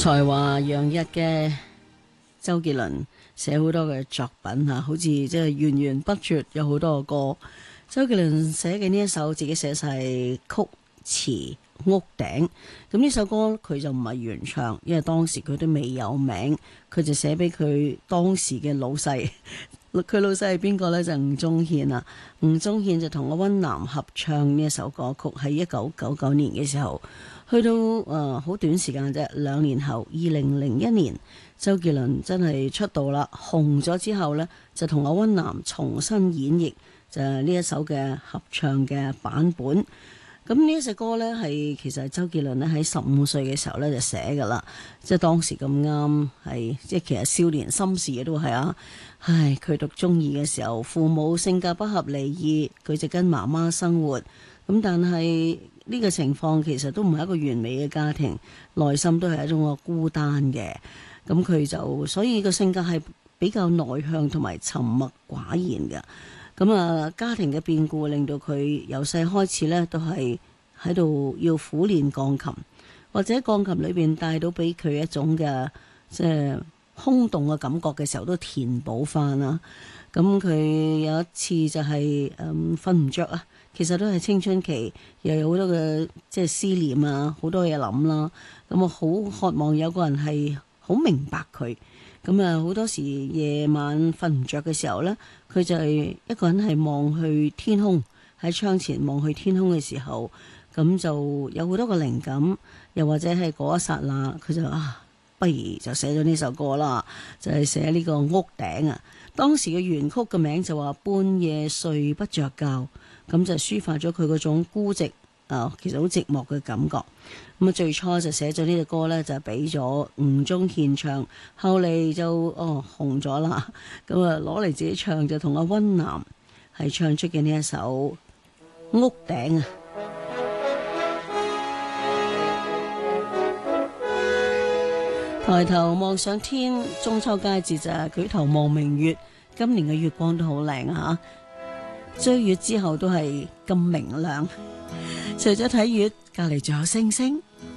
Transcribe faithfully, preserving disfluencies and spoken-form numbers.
才華洋溢嘅周杰倫寫好多嘅作品吓，好似即係源源不絕，有好多個歌。周杰倫寫嘅呢一首自己寫晒曲詞屋頂，咁呢首歌佢就唔係原唱，因為當時佢都未有名，佢就寫俾佢當時嘅老細。佢老細係邊個呢？就吳宗憲啊。吳宗憲就同阿溫嵐合唱呢一首歌曲，喺一九九九年嘅時候。去到誒好、呃、短時間啫，兩年後，二零零一年，周杰倫真係出道啦，紅咗之後呢，就同阿溫嵐重新演繹就係呢一首嘅合唱嘅版本。咁呢一首歌呢，係其實係周杰倫咧喺十五歲嘅時候呢就寫噶啦，即係當時咁啱係即係其實少年心事嘅都係啊。唉，佢讀中二嘅時候，父母性格不合離異，佢就跟媽媽生活。咁但係呢個情況其實都唔係一個完美嘅家庭，內心都係一種個孤單嘅。咁佢就所以個性格係比較內向同埋沉默寡言嘅。咁啊，家庭嘅變故令到佢由細開始呢都係喺度要苦練鋼琴，或者鋼琴裏邊帶到俾佢一種嘅即係空洞嘅感覺嘅時候，都填補翻啦。咁佢有一次就係誒瞓唔着啊。其實都係青春期，又有好多嘅即係思念啊，好多嘢諗啦。咁啊，好渴望有個人係好明白佢。咁啊，好多時夜晚瞓唔着嘅時候呢，佢就係一個人係望去天空，喺窗前望去天空嘅時候，咁就有好多個靈感。又或者係嗰一剎那，佢就啊，不如就寫咗呢首歌啦，就係寫呢個屋頂啊。當時嘅原曲嘅名就話半夜睡不着覺。咁就抒發咗佢嗰種孤寂啊，其實好寂寞嘅感覺。咁啊，最初就寫咗呢隻歌呢，就俾咗吳宗憲唱，後嚟就哦紅咗啦。咁啊，攞嚟自己唱就同阿溫嵐係唱出嘅呢一首屋頂啊。抬頭望上天，中秋佳節就係舉頭望明月。今年嘅月光都好靚啊！追月之後都係咁明亮，除咗睇月，隔籬仲有星星。